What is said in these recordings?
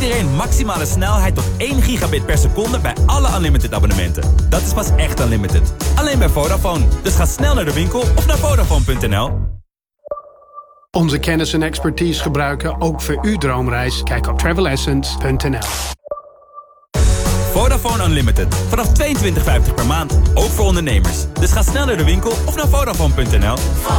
iedereen maximale snelheid tot 1 gigabit per seconde bij alle Unlimited abonnementen. Dat is pas echt Unlimited. Alleen bij Vodafone. Dus ga snel naar de winkel of naar Vodafone.nl. Onze kennis en expertise gebruiken ook voor uw droomreis. Kijk op travelessence.nl. Vodafone Unlimited. Vanaf $22,50 per maand. Ook voor ondernemers. Dus ga snel naar de winkel of naar Vodafone.nl.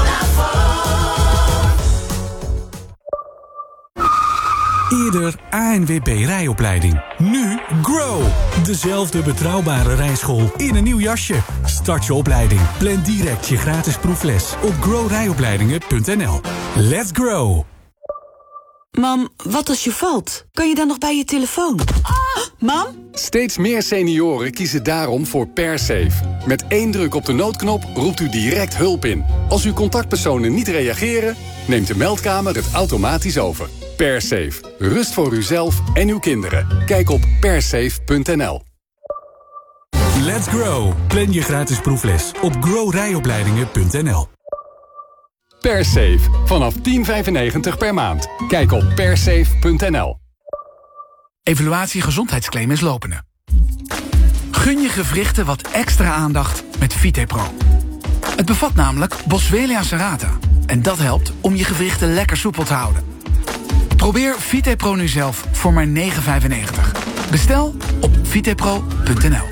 Eerder ANWB rijopleiding. Nu Grow. Dezelfde betrouwbare rijschool in een nieuw jasje. Start je opleiding. Plan direct je gratis proefles op growrijopleidingen.nl. Let's grow. Mam, wat als je valt? Kan je dan nog bij je telefoon? Mam? Steeds meer senioren kiezen daarom voor PerSafe. Met 1 druk op de noodknop roept u direct hulp in. Als uw contactpersonen niet reageren, neemt de meldkamer het automatisch over. PerSafe. Rust voor uzelf en uw kinderen. Kijk op persafe.nl. Let's grow. Plan je gratis proefles op growrijopleidingen.nl. PerSafe. Vanaf $10,95 per maand. Kijk op persafe.nl. Evaluatie gezondheidsclaim is lopende. Gun je gewrichten wat extra aandacht met VitePro. Het bevat namelijk Boswellia serrata. En dat helpt om je gewrichten lekker soepel te houden. Probeer VitePro nu zelf voor maar $9,95. Bestel op vitepro.nl.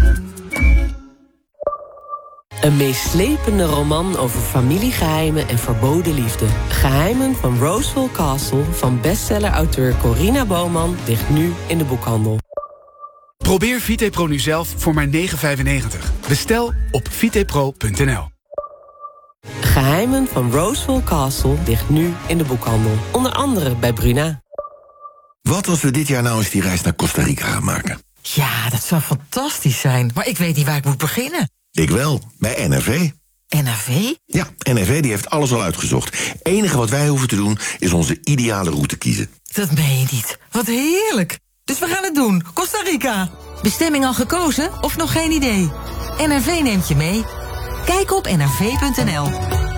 Een meeslepende roman over familiegeheimen en verboden liefde. Geheimen van Roswell Castle van bestseller-auteur Corina Bowman ligt nu in de boekhandel. Probeer VitePro nu zelf voor maar $9,95. Bestel op vitepro.nl. Geheimen van Roswell Castle ligt nu in de boekhandel. Onder andere bij Bruna. Wat als we dit jaar nou eens die reis naar Costa Rica gaan maken? Ja, dat zou fantastisch zijn. Maar ik weet niet waar ik moet beginnen. Ik wel, bij NRV. NRV? Ja, NRV die heeft alles al uitgezocht. Het enige wat wij hoeven te doen is onze ideale route kiezen. Dat meen je niet. Wat heerlijk. Dus we gaan het doen. Costa Rica. Bestemming al gekozen of nog geen idee? NRV neemt je mee. Kijk op nrv.nl.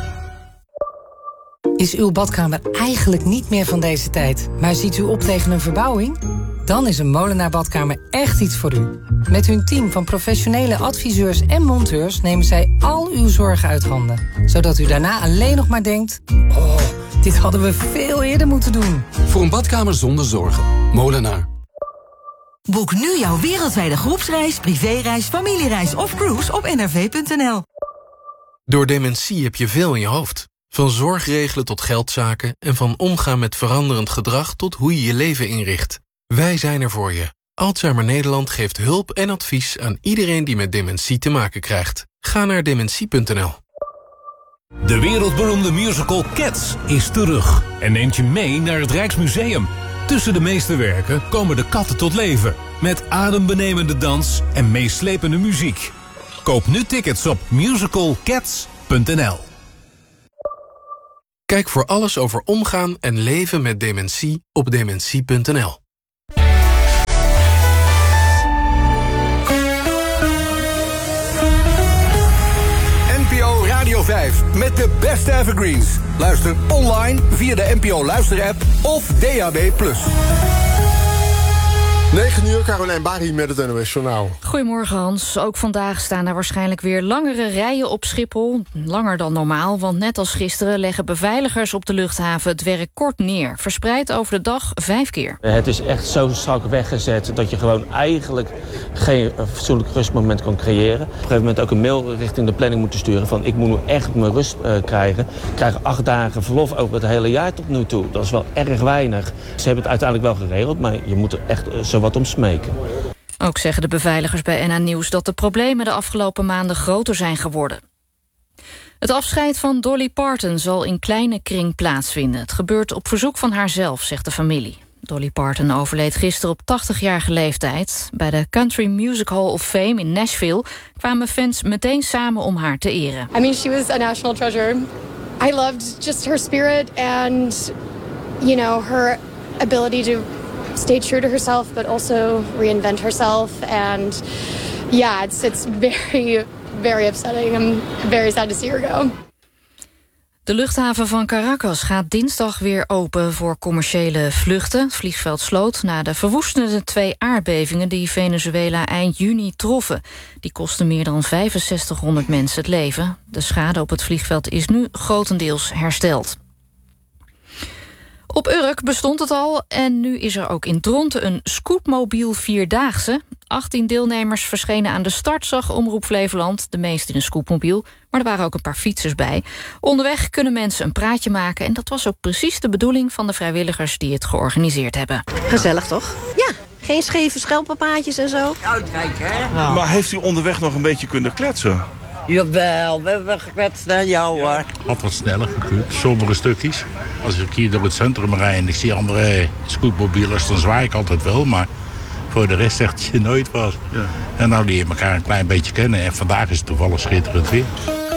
Is uw badkamer eigenlijk niet meer van deze tijd, maar ziet u op tegen een verbouwing? Dan is een Molenaar badkamer echt iets voor u. Met hun team van professionele adviseurs en monteurs nemen zij al uw zorgen uit handen. Zodat u daarna alleen nog maar denkt: oh, dit hadden we veel eerder moeten doen. Voor een badkamer zonder zorgen. Molenaar. Boek nu jouw wereldwijde groepsreis, privéreis, familiereis of cruise op nrv.nl. Door dementie heb je veel in je hoofd. Van zorgregelen tot geldzaken en van omgaan met veranderend gedrag tot hoe je je leven inricht. Wij zijn er voor je. Alzheimer Nederland geeft hulp en advies aan iedereen die met dementie te maken krijgt. Ga naar dementie.nl. De wereldberoemde musical Cats is terug en neemt je mee naar het Rijksmuseum. Tussen de meesterwerken komen de katten tot leven, met adembenemende dans en meeslepende muziek. Koop nu tickets op musicalcats.nl. Kijk voor alles over omgaan en leven met dementie op dementie.nl. NPO Radio 5 met de beste evergreens. Luister online via de NPO Luister-app of DAB+. 9 uur, Carolijn Bari met het NOS Journaal. Goedemorgen Hans. Ook vandaag staan er waarschijnlijk weer langere rijen op Schiphol. Langer dan normaal, want net als gisteren leggen beveiligers op de luchthaven het werk kort neer. Verspreid over de dag 5 keer. Het is echt zo strak weggezet dat je gewoon eigenlijk geen fatsoenlijk rustmoment kan creëren. Op een gegeven moment ook een mail richting de planning moeten sturen van ik moet nu echt mijn rust krijgen. Ik krijg 8 dagen verlof over het hele jaar tot nu toe. Dat is wel erg weinig. Ze hebben het uiteindelijk wel geregeld, maar je moet er echt zo wat om smeken. Ook zeggen de beveiligers bij NA Nieuws dat de problemen de afgelopen maanden groter zijn geworden. Het afscheid van Dolly Parton zal in kleine kring plaatsvinden. Het gebeurt op verzoek van haarzelf, zegt de familie. Dolly Parton overleed gisteren op 80-jarige leeftijd. Bij de Country Music Hall of Fame in Nashville kwamen fans meteen samen om haar te eren. I mean, she was a national treasure. I loved just her spirit and, you know, her ability to stay true to herself, but also reinvent herself. And yeah, it's very, very upsetting. I'm very sad to see her go. De luchthaven van Caracas gaat dinsdag weer open voor commerciële vluchten. Het vliegveld sloot na de verwoestende 2 aardbevingen die Venezuela eind juni troffen. Die kosten meer dan 6500 mensen het leven. De schade op het vliegveld is nu grotendeels hersteld. Op Urk bestond het al en nu is er ook in Dronten een scootmobiel vierdaagse. 18 deelnemers verschenen aan de start, zag Omroep Flevoland. De meeste in een scootmobiel, maar er waren ook een paar fietsers bij. Onderweg kunnen mensen een praatje maken en dat was ook precies de bedoeling van de vrijwilligers die het georganiseerd hebben. Gezellig toch? Ja, geen scheve schelpapaatjes en zo. Kijk, hè? Nou. Maar heeft u onderweg nog een beetje kunnen kletsen? Jawel, we hebben gekletst naar jou hoor. Had wat sneller gekund, sommige stukjes. Als ik hier door het centrum rijd en ik zie andere scootmobielers, dan zwaai ik altijd wel, maar voor de rest zegt je nooit wat. Ja. En nou leer je elkaar een klein beetje kennen en vandaag is het toevallig schitterend weer.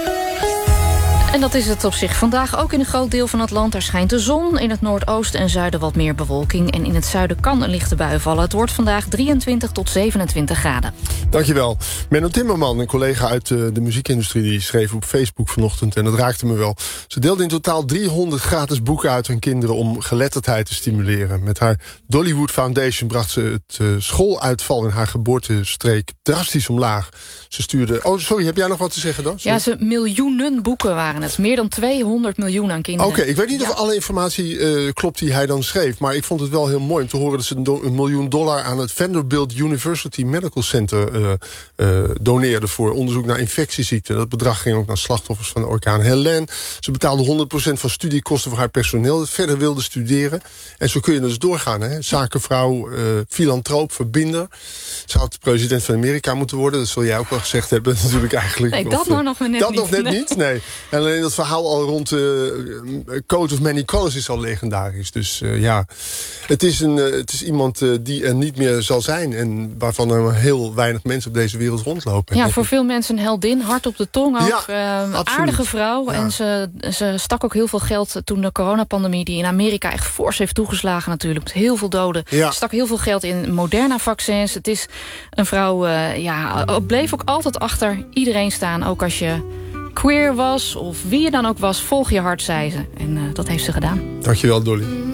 En dat is het op zich vandaag ook in een groot deel van het land. Daar schijnt de zon, in het noordoosten en zuiden wat meer bewolking. En in het zuiden kan een lichte bui vallen. Het wordt vandaag 23 tot 27 graden. Dankjewel. Menno Timmerman, een collega uit de muziekindustrie, die schreef op Facebook vanochtend, en dat raakte me wel. Ze deelde in totaal 300 gratis boeken uit aan kinderen om geletterdheid te stimuleren. Met haar Dollywood Foundation bracht ze het schooluitval in haar geboortestreek drastisch omlaag. Ze stuurde... Oh, sorry, heb jij nog wat te zeggen dan? Sorry. Ja, ze miljoenen boeken waren het. Meer dan 200 miljoen aan kinderen. Oké, ik weet niet of alle informatie klopt die hij dan schreef, maar ik vond het wel heel mooi om te horen dat ze $1 miljoen aan het Vanderbilt University Medical Center doneerde voor onderzoek naar infectieziekten. Dat bedrag ging ook naar slachtoffers van de orkaan Helene. Ze betaalde 100% van studiekosten voor haar personeel dat verder wilde studeren. En zo kun je dus doorgaan, hè? Zakenvrouw, filantroop, verbinder. Ze had president van Amerika moeten worden. Dat zul jij ook wel gezegd hebben natuurlijk eigenlijk. Nee, dat nou nog net dat niet. Dat nog net niet, nee. En alleen dat verhaal al rond Code of Many Colors is al legendarisch. Dus ja, het is iemand die er niet meer zal zijn en waarvan er heel weinig mensen op deze wereld rondlopen. Ja, voor veel mensen een heldin, hard op de tong ook. Ja, aardige vrouw. Ja. En ze stak ook heel veel geld toen de coronapandemie, die in Amerika echt fors heeft toegeslagen natuurlijk, met heel veel doden. Ja. Stak heel veel geld in Moderna-vaccins. Het is een vrouw, bleef ook altijd achter iedereen staan, ook als je queer was of wie je dan ook was, volg je hart, zei ze. En dat heeft ze gedaan. Dankjewel, Dolly.